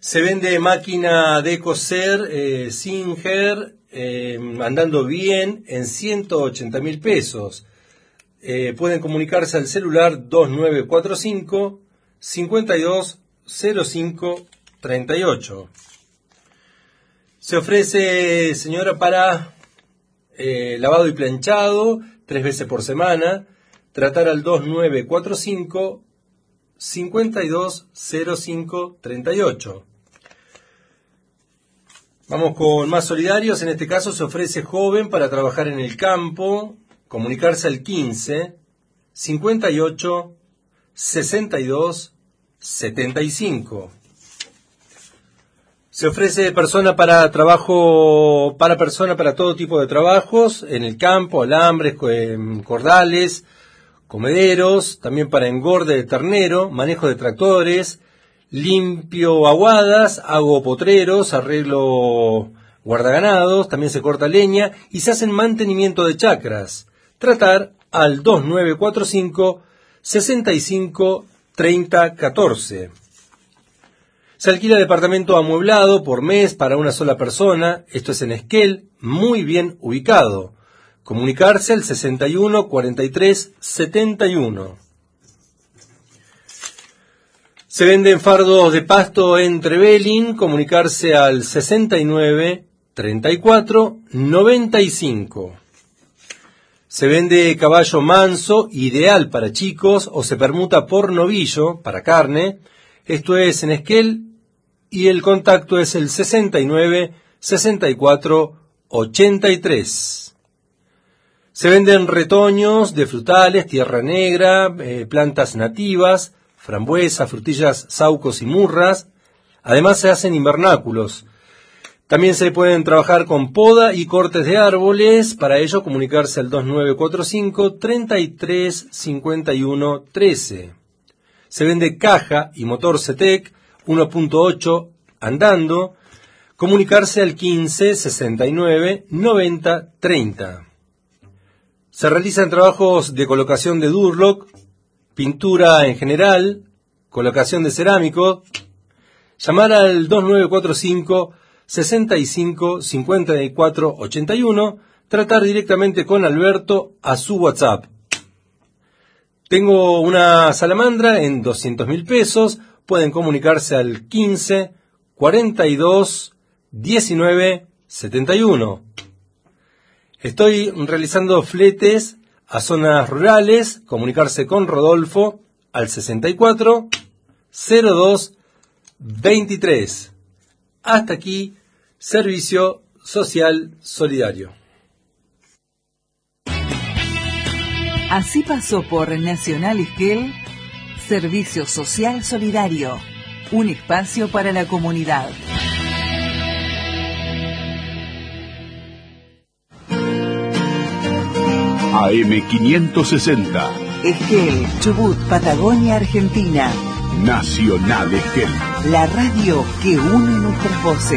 Se vende máquina de coser Singer, andando bien, en 180.000 pesos. Pueden comunicarse al celular 2945 5205 38. Se ofrece, señora, para lavado y planchado 3 veces por semana. Tratar al 2945 5205 38. Vamos con más solidarios. En este caso se ofrece joven para trabajar en el campo. Comunicarse al 15 58 62 75. Se ofrece persona para trabajo, para persona para todo tipo de trabajos en el campo, alambres, cordales, comederos, también para engorde de ternero, manejo de tractores, limpio aguadas, hago potreros, arreglo guardaganados, también se corta leña y se hacen mantenimiento de chacras. Tratar al 2945 65 30 14. Se alquila departamento amueblado por mes para una sola persona. Esto es en Esquel, muy bien ubicado. Comunicarse al 61 43 71. Se venden fardos de pasto en Trevelin. Comunicarse al 69 34 95. Se vende caballo manso, ideal para chicos, o se permuta por novillo, para carne. Esto es en Esquel y el contacto es el 69 64 83. Se venden retoños de frutales, tierra negra, plantas nativas, frambuesas, frutillas, saucos y murras. Además se hacen invernáculos. También se pueden trabajar con poda y cortes de árboles. Para ello comunicarse al 2945 33 51 13. Se vende caja y motor CETEC 1.8 andando. Comunicarse al 15 69 90 30. Se realizan trabajos de colocación de Durlock, pintura en general, colocación de cerámico. Llamar al 2945 65 54 81. Tratar directamente con Alberto a su WhatsApp. Tengo una salamandra en 200.000 pesos. Pueden comunicarse al 15 42 19 71. Estoy realizando fletes a zonas rurales. Comunicarse con Rodolfo al 64 02 23. Hasta aquí, Servicio Social Solidario. Así pasó por Nacional Esquel, Servicio Social Solidario, un espacio para la comunidad. AM560. Esquel, Chubut, Patagonia, Argentina. Nacional Esquel. La radio que une nuestras voces.